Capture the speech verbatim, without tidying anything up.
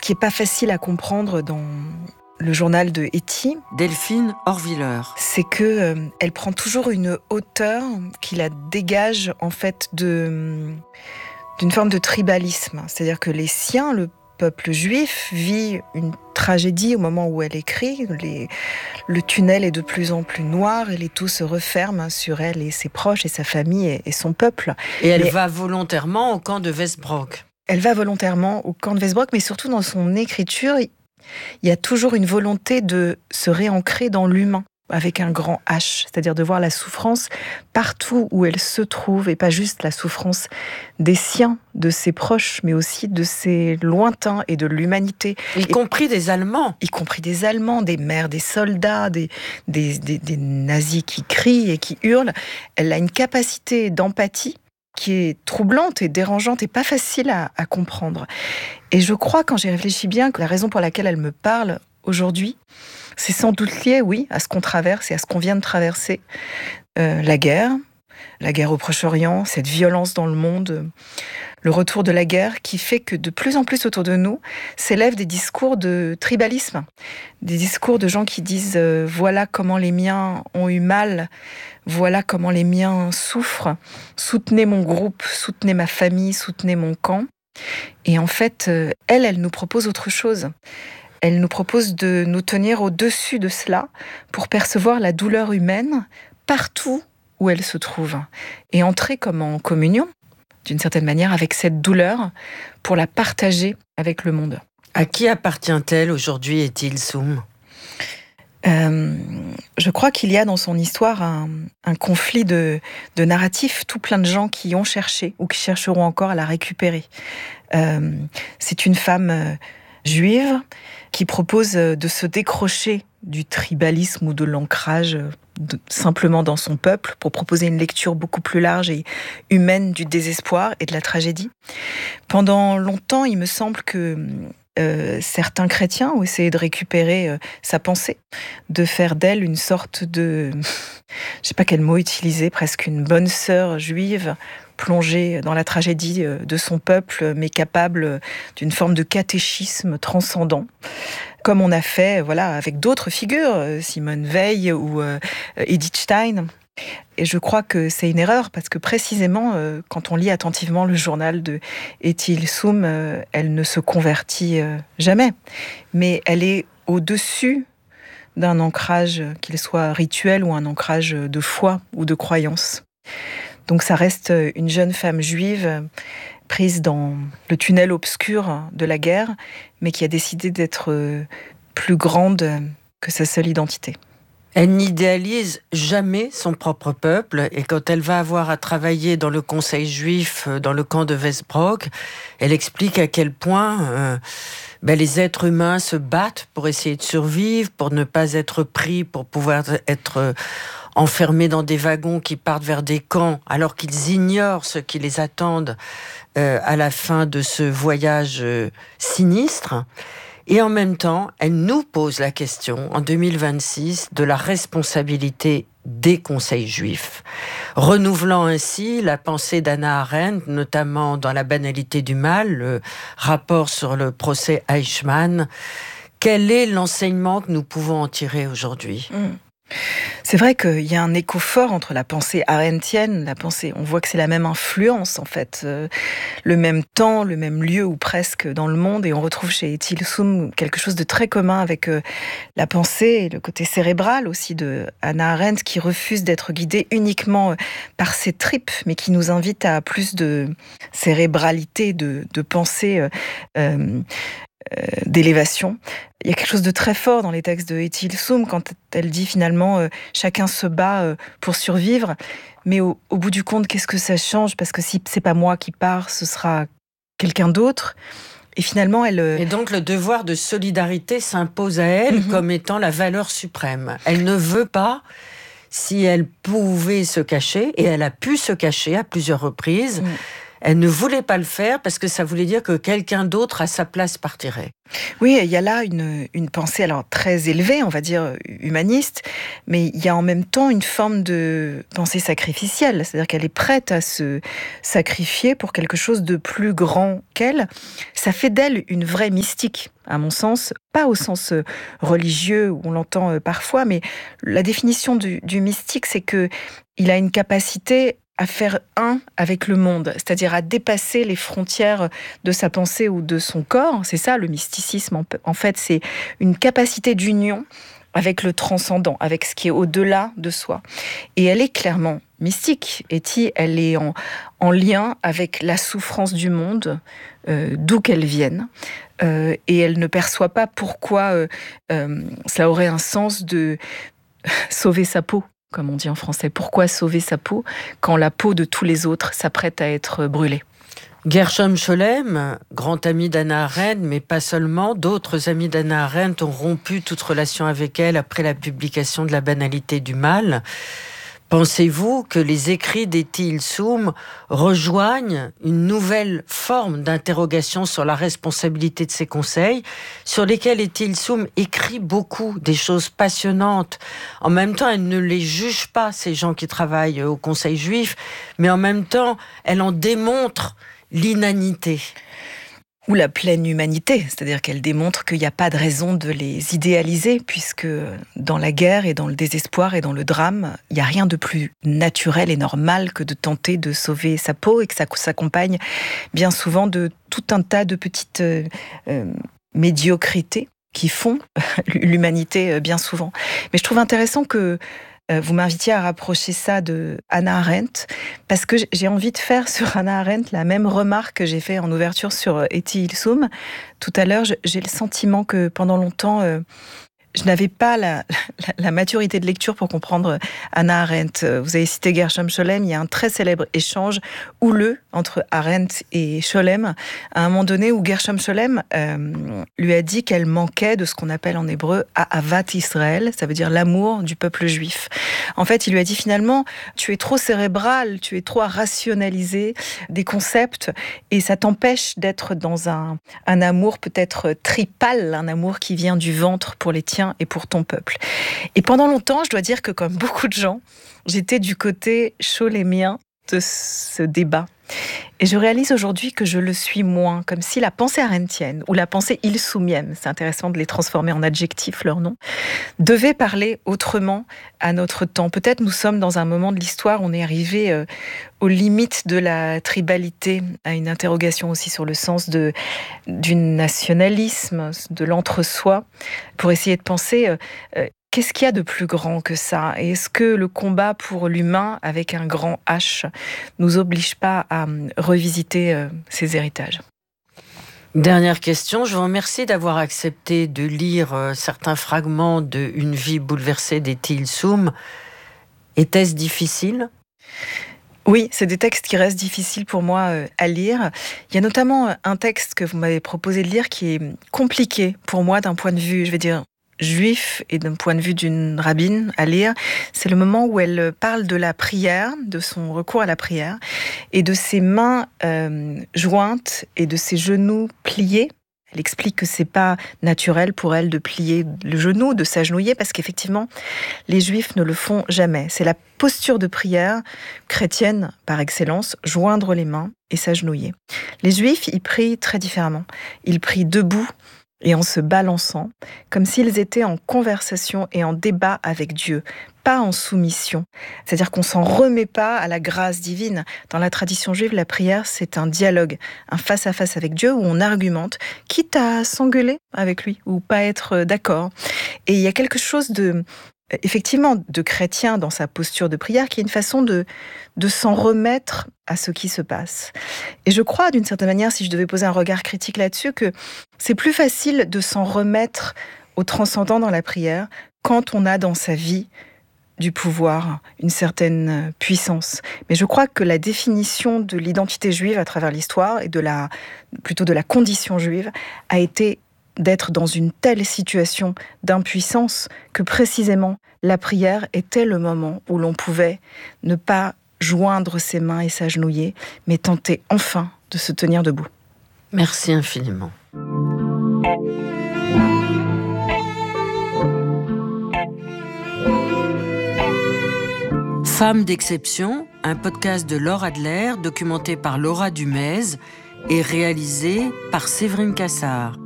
qui n'est pas facile à comprendre dans le journal de Etty, Delphine Horviller, c'est que euh, elle prend toujours une hauteur qui la dégage en fait de, d'une forme de tribalisme. C'est-à-dire que les siens, le peuple juif, vit une tragédie au moment où elle écrit. Les, le tunnel est de plus en plus noir et l'étau se referme sur elle et ses proches et sa famille et, et son peuple. Et elle mais va volontairement au camp de Westbrook. Elle va volontairement au camp de Westbrook, mais surtout dans son écriture, il y a toujours une volonté de se réancrer dans l'humain, avec un grand H, c'est-à-dire de voir la souffrance partout où elle se trouve, et pas juste la souffrance des siens, de ses proches, mais aussi de ses lointains et de l'humanité. Y et, compris des Allemands. Y compris des Allemands, des mères, des soldats, des, des, des, des nazis qui crient et qui hurlent. Elle a une capacité d'empathie qui est troublante et dérangeante et pas facile à, à comprendre. Et je crois, quand j'y réfléchis bien, que la raison pour laquelle elle me parle aujourd'hui, c'est sans doute lié, oui, à ce qu'on traverse et à ce qu'on vient de traverser. Euh, la guerre, la guerre au Proche-Orient, cette violence dans le monde, le retour de la guerre qui fait que de plus en plus autour de nous s'élèvent des discours de tribalisme, des discours de gens qui disent euh, « voilà comment les miens ont eu mal », voilà comment les miens souffrent, soutenez mon groupe, soutenez ma famille, soutenez mon camp. Et en fait, elle, elle nous propose autre chose. Elle nous propose de nous tenir au-dessus de cela pour percevoir la douleur humaine partout où elle se trouve. Et entrer comme en communion, d'une certaine manière, avec cette douleur pour la partager avec le monde. À qui appartient-elle aujourd'hui, Etty Hillesum ? Euh, je crois qu'il y a dans son histoire un, un conflit de, de narratifs, tout plein de gens qui ont cherché ou qui chercheront encore à la récupérer. Euh, c'est une femme euh, juive qui propose de se décrocher du tribalisme ou de l'ancrage de, simplement dans son peuple pour proposer une lecture beaucoup plus large et humaine du désespoir et de la tragédie. Pendant longtemps, il me semble que Euh, certains chrétiens ont essayé de récupérer euh, sa pensée, de faire d'elle une sorte de, je sais pas quel mot utiliser, presque une bonne sœur juive plongée dans la tragédie euh, de son peuple, mais capable d'une forme de catéchisme transcendant, comme on a fait, voilà, avec d'autres figures, euh, Simone Weil ou euh, Edith Stein. Et je crois que c'est une erreur, parce que précisément, euh, quand on lit attentivement le journal de Etty Hillesum, euh, elle ne se convertit euh, jamais. Mais elle est au-dessus d'un ancrage, qu'il soit rituel ou un ancrage de foi ou de croyance. Donc ça reste une jeune femme juive prise dans le tunnel obscur de la guerre, mais qui a décidé d'être plus grande que sa seule identité. Elle n'idéalise jamais son propre peuple, et quand elle va avoir à travailler dans le conseil juif, dans le camp de Westbrook, elle explique à quel point euh, ben, les êtres humains se battent pour essayer de survivre, pour ne pas être pris, pour pouvoir être enfermés dans des wagons qui partent vers des camps, alors qu'ils ignorent ce qui les attend euh, à la fin de ce voyage euh, sinistre. Et en même temps, elle nous pose la question, en deux mille vingt-six, de la responsabilité des conseils juifs, renouvelant ainsi la pensée d'Hannah Arendt, notamment dans La banalité du mal, le rapport sur le procès Eichmann. Quel est l'enseignement que nous pouvons en tirer aujourd'hui ? mmh. C'est vrai qu'il y a un écho fort entre la pensée arendtienne, la pensée, on voit que c'est la même influence en fait, euh, le même temps, le même lieu ou presque dans le monde, et on retrouve chez Etty Hillesum quelque chose de très commun avec euh, la pensée et le côté cérébral aussi de Hannah Arendt, qui refuse d'être guidée uniquement par ses tripes, mais qui nous invite à plus de cérébralité, de, de pensée euh, euh, euh, d'élévation. Il y a quelque chose de très fort dans les textes de Etty Hillesum quand elle dit finalement euh, chacun se bat euh, pour survivre, mais au, au bout du compte, qu'est-ce que ça change ? Parce que si c'est pas moi qui pars, ce sera quelqu'un d'autre. Et finalement, elle... Et donc le devoir de solidarité s'impose à elle mm-hmm. comme étant la valeur suprême. Elle ne veut pas, si elle pouvait se cacher, et elle a pu se cacher à plusieurs reprises, mm. Elle ne voulait pas le faire parce que ça voulait dire que quelqu'un d'autre à sa place partirait. Oui, il y a là une, une pensée alors très élevée, on va dire humaniste, mais il y a en même temps une forme de pensée sacrificielle, c'est-à-dire qu'elle est prête à se sacrifier pour quelque chose de plus grand qu'elle. Ça fait d'elle une vraie mystique, à mon sens, pas au sens religieux où on l'entend parfois, mais la définition du, du mystique, c'est que il a une capacité à faire un avec le monde, c'est-à-dire à dépasser les frontières de sa pensée ou de son corps. C'est ça le mysticisme, en fait, c'est une capacité d'union avec le transcendant, avec ce qui est au-delà de soi. Et elle est clairement mystique. Etty, elle est en, en lien avec la souffrance du monde, euh, d'où qu'elle vienne. Euh, et elle ne perçoit pas pourquoi euh, euh, ça aurait un sens de sauver sa peau, comme on dit en français. Pourquoi sauver sa peau quand la peau de tous les autres s'apprête à être brûlée ? Gershom Scholem, grand ami d'Hannah Arendt, mais pas seulement, d'autres amis d'Hannah Arendt ont rompu toute relation avec elle après la publication de La banalité du mal. Pensez-vous que les écrits d'Etty Hillesum rejoignent une nouvelle forme d'interrogation sur la responsabilité de ses conseils, sur lesquels Etty Hillesum écrit beaucoup, des choses passionnantes. En même temps, elle ne les juge pas, ces gens qui travaillent au Conseil juif, mais en même temps, elle en démontre l'inanité. Ou la pleine humanité, c'est-à-dire qu'elle démontre qu'il n'y a pas de raison de les idéaliser, puisque dans la guerre et dans le désespoir et dans le drame, il n'y a rien de plus naturel et normal que de tenter de sauver sa peau, et que ça s'accompagne bien souvent de tout un tas de petites euh, euh, médiocrités qui font l'humanité bien souvent. Mais je trouve intéressant que vous m'invitiez à rapprocher ça de Hannah Arendt, parce que j'ai envie de faire sur Hannah Arendt la même remarque que j'ai fait en ouverture sur Etty Hillesum. Tout à l'heure, j'ai le sentiment que pendant longtemps, euh, je n'avais pas la, la, la maturité de lecture pour comprendre Hannah Arendt. Vous avez cité Gershom Scholem, il y a un très célèbre échange houleux entre Arendt et Scholem, à un moment donné où Gershom Scholem euh, lui a dit qu'elle manquait de ce qu'on appelle en hébreu Ahavat Israël, ça veut dire l'amour du peuple juif. En fait, il lui a dit finalement, tu es trop cérébral, tu es trop à rationaliser des concepts, et ça t'empêche d'être dans un, un amour peut-être tripal, un amour qui vient du ventre pour les tiens et pour ton peuple. Et pendant longtemps, je dois dire que comme beaucoup de gens, j'étais du côté scholémien de ce débat. Et je réalise aujourd'hui que je le suis moins, comme si la pensée arendtienne ou la pensée hillesoumienne, c'est intéressant de les transformer en adjectifs, leur nom, devait parler autrement à notre temps. Peut-être nous sommes dans un moment de l'histoire où on est arrivé euh, aux limites de la tribalité, à une interrogation aussi sur le sens de, du nationalisme, de l'entre-soi, pour essayer de penser euh, euh, qu'est-ce qu'il y a de plus grand que ça ? Et est-ce que le combat pour l'humain, avec un grand H, nous oblige pas à revisiter euh, ces héritages ? Dernière question, je vous remercie d'avoir accepté de lire euh, certains fragments de Une vie bouleversée d'Etty Hillesum. Était-ce difficile ? Oui, c'est des textes qui restent difficiles pour moi euh, à lire. Il y a notamment un texte que vous m'avez proposé de lire qui est compliqué pour moi d'un point de vue, je vais dire, juif et d'un point de vue d'une rabbine à lire. C'est le moment où elle parle de la prière, de son recours à la prière, et de ses mains euh, jointes et de ses genoux pliés. Elle explique que c'est pas naturel pour elle de plier le genou, de s'agenouiller, parce qu'effectivement, les Juifs ne le font jamais. C'est la posture de prière chrétienne par excellence, joindre les mains et s'agenouiller. Les Juifs, ils prient très différemment. Ils prient debout et en se balançant, comme s'ils étaient en conversation et en débat avec Dieu, pas en soumission. C'est-à-dire qu'on s'en remet pas à la grâce divine. Dans la tradition juive, la prière, c'est un dialogue, un face-à-face avec Dieu où on argumente, quitte à s'engueuler avec lui ou pas être d'accord. Et il y a quelque chose de, effectivement, de chrétien dans sa posture de prière qui est une façon de, de s'en remettre à ce qui se passe. Et je crois, d'une certaine manière, si je devais poser un regard critique là-dessus, que c'est plus facile de s'en remettre au transcendant dans la prière quand on a dans sa vie du pouvoir, une certaine puissance. Mais je crois que la définition de l'identité juive à travers l'histoire et de la, plutôt de la condition juive a été d'être dans une telle situation d'impuissance que précisément la prière était le moment où l'on pouvait ne pas joindre ses mains et s'agenouiller, mais tenter enfin de se tenir debout. Merci infiniment. Femme d'exception, un podcast de Laure Adler, documenté par Laura Dumez et réalisé par Séverine Cassard.